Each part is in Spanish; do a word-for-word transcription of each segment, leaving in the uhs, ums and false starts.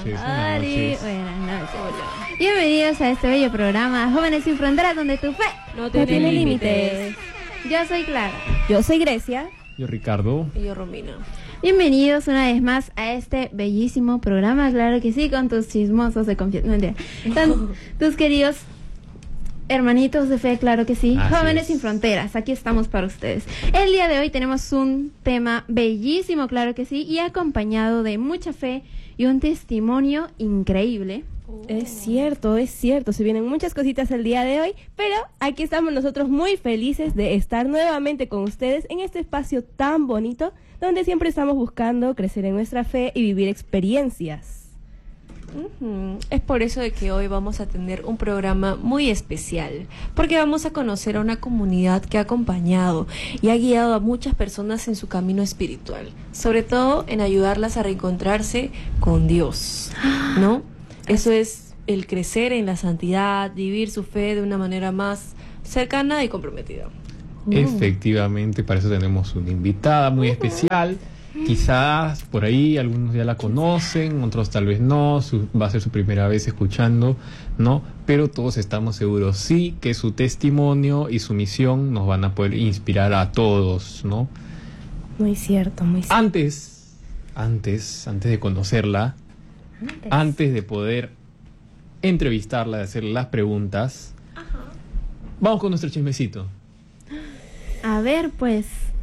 noches. Buenas noches. Buenas noches. Hola. Bienvenidos a este bello programa Jóvenes sin Fronteras, donde tu fe no tiene, tiene límites. Yo soy Clara. Yo soy Grecia. Yo Ricardo. Y yo Romina. Bienvenidos una vez más a este bellísimo programa, claro que sí, con tus chismosos de confianza. No, mentira. Con tus queridos hermanitos de fe, claro que sí. Así Jóvenes es. Sin Fronteras, aquí estamos para ustedes. El día de hoy tenemos un tema bellísimo, claro que sí, y acompañado de mucha fe y un testimonio increíble. Oh. Es cierto, es cierto, se vienen muchas cositas el día de hoy, pero aquí estamos nosotros muy felices de estar nuevamente con ustedes en este espacio tan bonito, donde siempre estamos buscando crecer en nuestra fe y vivir experiencias. Uh-huh. Es por eso de que hoy vamos a tener un programa muy especial, porque vamos a conocer a una comunidad que ha acompañado y ha guiado a muchas personas en su camino espiritual, sobre todo en ayudarlas a reencontrarse con Dios, ¿no? Eso es el crecer en la santidad, vivir su fe de una manera más cercana y comprometida. Uh. Efectivamente, para eso tenemos una invitada muy uh-huh. especial. Quizás por ahí algunos ya la conocen, otros tal vez no, su, va a ser su primera vez escuchando, ¿no? Pero todos estamos seguros, sí, que su testimonio y su misión nos van a poder inspirar a todos, ¿no? Muy cierto, muy cierto. Antes, antes, antes de conocerla, antes, antes de poder entrevistarla, de hacerle las preguntas, ajá, vamos con nuestro chismecito. A ver, pues...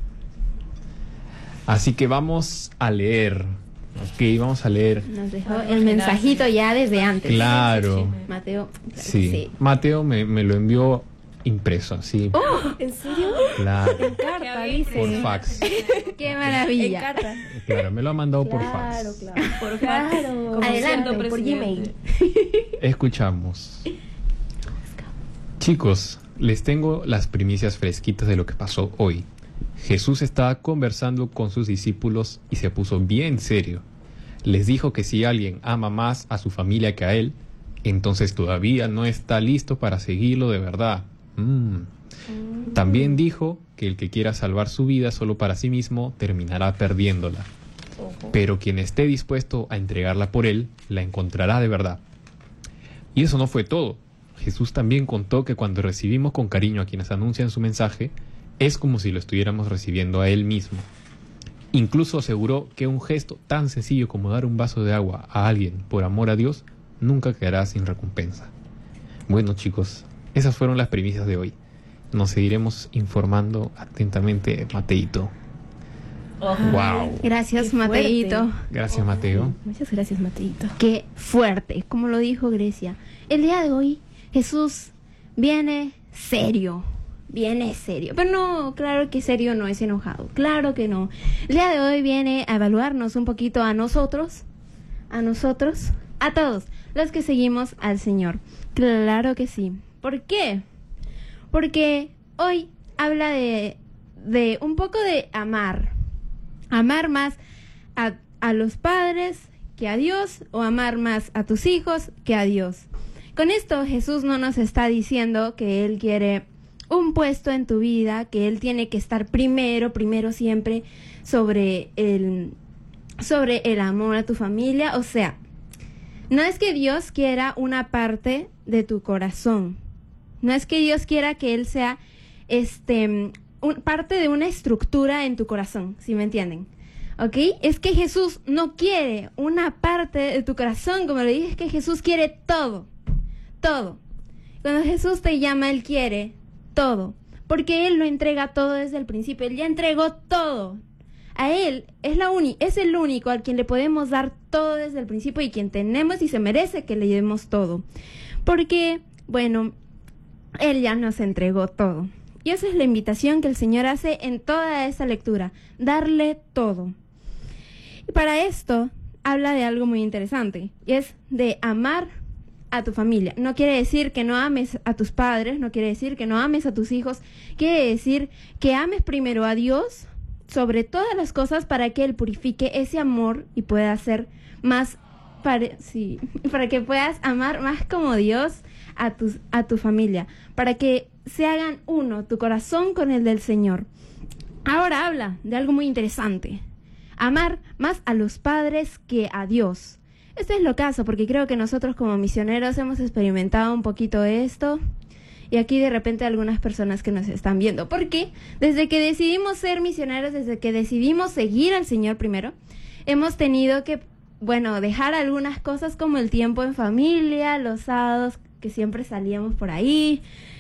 Así que vamos a leer, ok, vamos a leer. Nos dejó el mensajito ya desde antes. Claro. Mateo. Sí, sí. Mateo me, me lo envió impreso, así. Oh, ¿en serio? Claro. En carta, dice. Por fax. Qué maravilla. En carta. Claro, me lo ha mandado claro, por fax. Claro, claro. Por fax. Claro. Adelante, por Gmail. Escuchamos. Chicos, les tengo las primicias fresquitas de lo que pasó hoy. Jesús estaba conversando con sus discípulos y se puso bien serio. Les dijo que si alguien ama más a su familia que a él, entonces todavía no está listo para seguirlo de verdad. Mm. También dijo que el que quiera salvar su vida solo para sí mismo terminará perdiéndola. Pero quien esté dispuesto a entregarla por él, la encontrará de verdad. Y eso no fue todo. Jesús también contó que cuando recibimos con cariño a quienes anuncian su mensaje, es como si lo estuviéramos recibiendo a él mismo. Incluso aseguró que un gesto tan sencillo como dar un vaso de agua a alguien por amor a Dios nunca quedará sin recompensa. Bueno, chicos, esas fueron las primicias de hoy. Nos seguiremos informando atentamente, Mateito. Oh, wow. Gracias, Mateito. Gracias, oh, Mateo. Muchas gracias, Mateito. Qué fuerte, como lo dijo Grecia. El día de hoy Jesús viene serio. Viene serio, pero no, claro que serio no es enojado, claro que no. El día de hoy viene a evaluarnos un poquito a nosotros, a nosotros, a todos los que seguimos al Señor. Claro que sí. ¿Por qué? Porque hoy habla de, de un poco de amar, amar más a, a los padres que a Dios, o amar más a tus hijos que a Dios. Con esto Jesús no nos está diciendo que Él quiere un puesto en tu vida, que él tiene que estar primero, primero siempre sobre el, sobre el amor a tu familia. O sea, no es que Dios quiera una parte de tu corazón, no es que Dios quiera que él sea este un, parte de una estructura en tu corazón, ¿sí me entienden? ¿Ok? Es que Jesús no quiere una parte de tu corazón, como le dije, es que Jesús quiere todo, todo. Cuando Jesús te llama, él quiere todo, porque él lo entrega todo desde el principio. Él ya entregó todo. A él es la uni, es el único al quien le podemos dar todo desde el principio y quien tenemos y se merece que le demos todo. Porque, bueno, él ya nos entregó todo. Y esa es la invitación que el Señor hace en toda esa lectura, darle todo. Y para esto habla de algo muy interesante, y es de amar a tu familia. No quiere decir que no ames a tus padres, no quiere decir que no ames a tus hijos, quiere decir que ames primero a Dios sobre todas las cosas para que Él purifique ese amor y pueda ser más, para, sí, para que puedas amar más como Dios a, tus, a tu familia, para que se hagan uno, tu corazón con el del Señor. Ahora habla de algo muy interesante, amar más a los padres que a Dios. Este es lo caso, porque creo que nosotros como misioneros hemos experimentado un poquito esto. Y aquí de repente algunas personas que nos están viendo. Porque desde que decidimos ser misioneros, desde que decidimos seguir al Señor primero, hemos tenido que, bueno, dejar algunas cosas como el tiempo en familia, los sábados que siempre salíamos por ahí.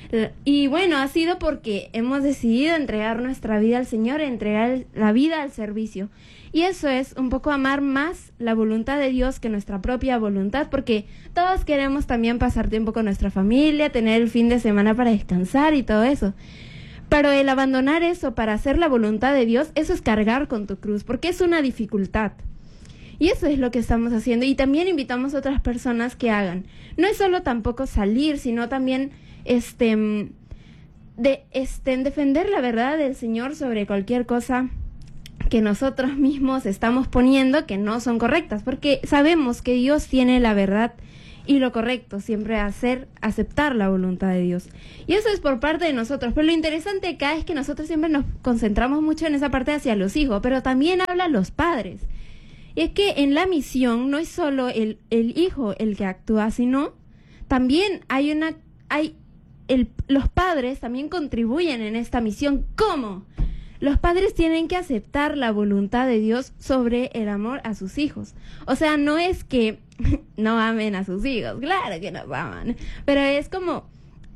Y bueno, ha sido porque hemos decidido entregar nuestra vida al Señor, entregar la vida al servicio. Y eso es un poco amar más la voluntad de Dios que nuestra propia voluntad, porque todos queremos también pasar tiempo con nuestra familia, tener el fin de semana para descansar y todo eso. Pero el abandonar eso para hacer la voluntad de Dios, eso es cargar con tu cruz, porque es una dificultad. Y eso es lo que estamos haciendo. Y también invitamos a otras personas que hagan. No es solo tampoco salir, sino también este, de, este, defender la verdad del Señor sobre cualquier cosa que nosotros mismos estamos poniendo que no son correctas, porque sabemos que Dios tiene la verdad y lo correcto siempre hacer, aceptar la voluntad de Dios. Y eso es por parte de nosotros, pero lo interesante acá es que nosotros siempre nos concentramos mucho en esa parte hacia los hijos, pero también habla los padres. Y es que en la misión no es solo el, el hijo el que actúa, sino también hay una, hay el, los padres también contribuyen en esta misión. ¿Cómo? Los padres tienen que aceptar la voluntad de Dios sobre el amor a sus hijos. O sea, no es que no amen a sus hijos, claro que nos aman, pero es como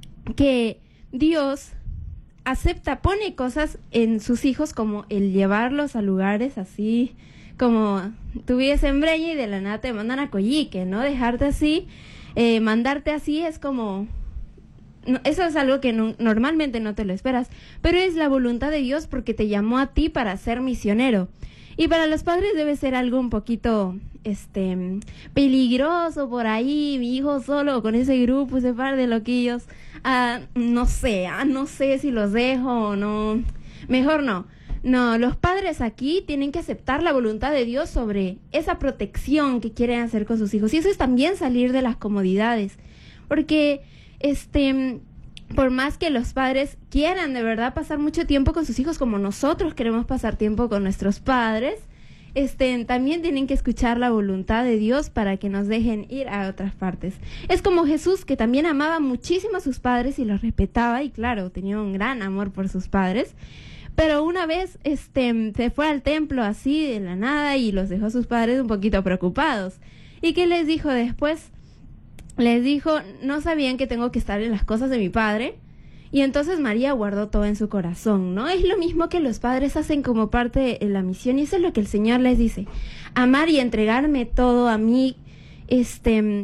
que Dios acepta, pone cosas en sus hijos como el llevarlos a lugares así, como tú vives en Breña y de la nada te mandan a Coyique, ¿no? Dejarte así, eh, mandarte así es como... No, eso es algo que no, normalmente no te lo esperas, pero es la voluntad de Dios porque te llamó a ti para ser misionero. Y para los padres debe ser algo un poquito este peligroso por ahí, mi hijo solo con ese grupo, ese par de loquillos. Ah, no sé, ah, no sé si los dejo o no. Mejor no. No, los padres aquí tienen que aceptar la voluntad de Dios sobre esa protección que quieren hacer con sus hijos. Y eso es también salir de las comodidades. Porque... Este, por más que los padres quieran de verdad pasar mucho tiempo con sus hijos como nosotros queremos pasar tiempo con nuestros padres, este, también tienen que escuchar la voluntad de Dios para que nos dejen ir a otras partes. Es como Jesús, que también amaba muchísimo a sus padres y los respetaba, y claro, tenía un gran amor por sus padres, pero una vez este, se fue al templo así de la nada y los dejó a sus padres un poquito preocupados. ¿Y qué les dijo después? Les dijo, no sabían que tengo que estar en las cosas de mi padre. Y entonces María guardó todo en su corazón, ¿no? Es lo mismo que los padres hacen como parte de la misión. Y eso es lo que el Señor les dice. Amar y entregarme todo a mí, este,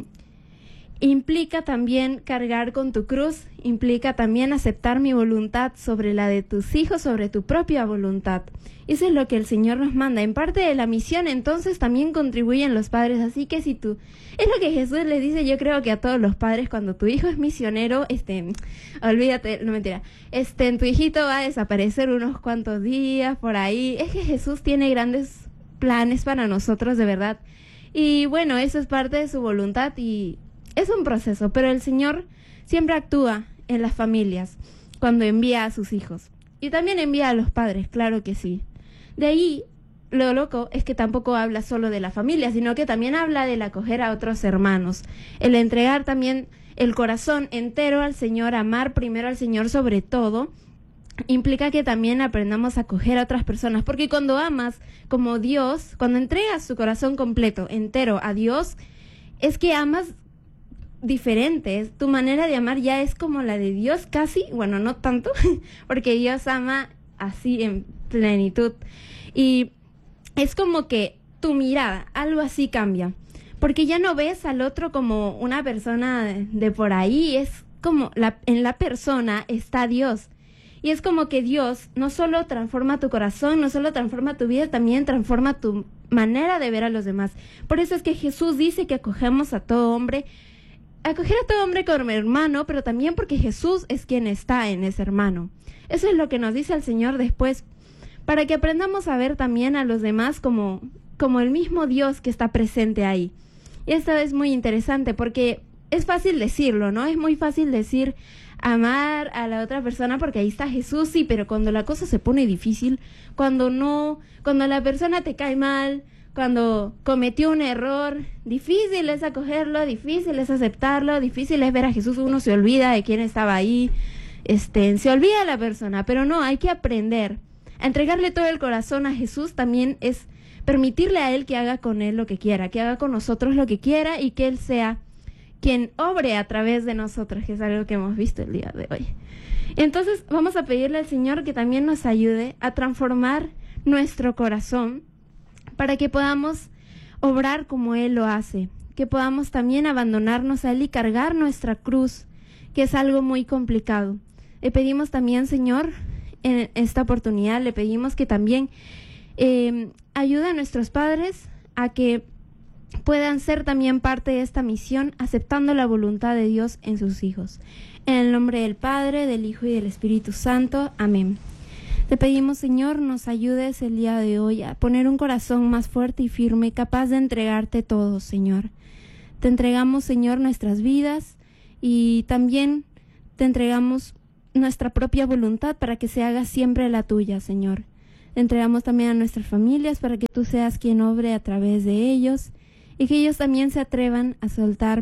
implica también cargar con tu cruz. Implica también aceptar mi voluntad sobre la de tus hijos, sobre tu propia voluntad. Eso es lo que el Señor nos manda. En parte de la misión, entonces, también contribuyen los padres. Así que si tú... Es lo que Jesús les dice, yo creo que a todos los padres, cuando tu hijo es misionero, este... Olvídate, no mentira. Este, tu hijito va a desaparecer unos cuantos días por ahí. Es que Jesús tiene grandes planes para nosotros, de verdad. Y bueno, eso es parte de su voluntad y es un proceso. Pero el Señor siempre actúa en las familias cuando envía a sus hijos. Y también envía a los padres, claro que sí. De ahí, lo loco es que tampoco habla solo de la familia, sino que también habla del acoger a otros hermanos. El entregar también el corazón entero al Señor, amar primero al Señor sobre todo, implica que también aprendamos a acoger a otras personas. Porque cuando amas como Dios, cuando entregas tu corazón completo, entero a Dios, es que amas diferente. Tu manera de amar ya es como la de Dios casi, bueno, no tanto, porque Dios ama así en plenitud. Y es como que tu mirada, algo así cambia. Porque ya no ves al otro como una persona de, de por ahí, es como la, en la persona está Dios. Y es como que Dios no solo transforma tu corazón, no solo transforma tu vida, también transforma tu manera de ver a los demás. Por eso es que Jesús dice que acogemos a todo hombre, acoger a todo hombre como hermano, pero también porque Jesús es quien está en ese hermano. Eso es lo que nos dice el Señor después, para que aprendamos a ver también a los demás como, como el mismo Dios que está presente ahí. Y esto es muy interesante porque es fácil decirlo, ¿no? Es muy fácil decir amar a la otra persona porque ahí está Jesús, sí, pero cuando la cosa se pone difícil, cuando no, cuando la persona te cae mal, cuando cometió un error, difícil es acogerlo, difícil es aceptarlo, difícil es ver a Jesús, uno se olvida de quién estaba ahí, este, se olvida de la persona, pero no, hay que aprender a entregarle todo el corazón a Jesús. También es permitirle a Él que haga con Él lo que quiera, que haga con nosotros lo que quiera y que Él sea quien obre a través de nosotros, que es algo que hemos visto el día de hoy. Entonces vamos a pedirle al Señor que también nos ayude a transformar nuestro corazón para que podamos obrar como Él lo hace, que podamos también abandonarnos a Él y cargar nuestra cruz, que es algo muy complicado. Le pedimos también, Señor, en esta oportunidad, le pedimos que también eh, ayude a nuestros padres a que puedan ser también parte de esta misión, aceptando la voluntad de Dios en sus hijos. En el nombre del Padre, del Hijo y del Espíritu Santo. Amén. Te pedimos, Señor, nos ayudes el día de hoy a poner un corazón más fuerte y firme, capaz de entregarte todo, Señor. Te entregamos, Señor, nuestras vidas y también te entregamos nuestra propia voluntad para que se haga siempre la tuya, Señor. Te entregamos también a nuestras familias para que tú seas quien obre a través de ellos y que ellos también se atrevan a soltar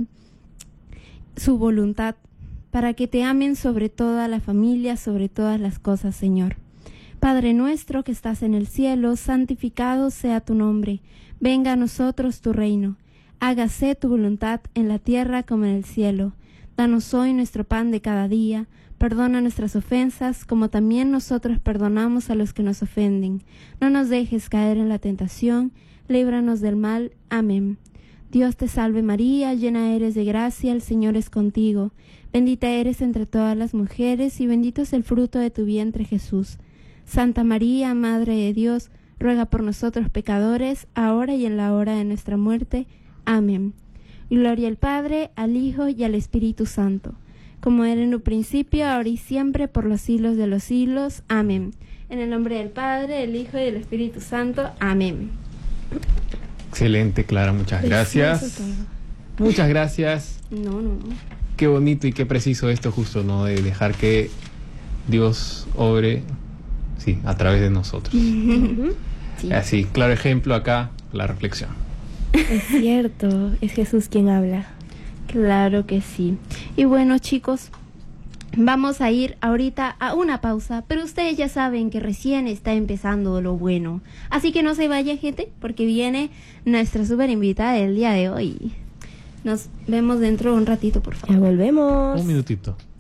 su voluntad para que te amen sobre toda la familia, sobre todas las cosas, Señor. Padre nuestro que estás en el cielo, santificado sea tu nombre. Venga a nosotros tu reino. Hágase tu voluntad en la tierra como en el cielo. Danos hoy nuestro pan de cada día. Perdona nuestras ofensas, como también nosotros perdonamos a los que nos ofenden. No nos dejes caer en la tentación. Líbranos del mal. Amén. Dios te salve María, llena eres de gracia, el Señor es contigo. Bendita eres entre todas las mujeres y bendito es el fruto de tu vientre Jesús. Santa María, Madre de Dios, ruega por nosotros pecadores, ahora y en la hora de nuestra muerte. Amén. Gloria al Padre, al Hijo y al Espíritu Santo, como era en un principio, ahora y siempre, por los siglos de los siglos. Amén. En el nombre del Padre, del Hijo y del Espíritu Santo. Amén. Excelente, Clara, muchas gracias. Muchas gracias. No, no, no. Qué bonito y qué preciso esto justo, ¿no? De dejar que Dios obre, sí, a través de nosotros. Sí. Así, claro ejemplo acá, la reflexión. Es cierto, es Jesús quien habla. Claro que sí. Y bueno, chicos, vamos a ir ahorita a una pausa, pero ustedes ya saben que recién está empezando lo bueno. Así que no se vaya, gente, porque viene nuestra súper invitada del día de hoy. Nos vemos dentro de un ratito, por favor. Ya volvemos. Un minutito.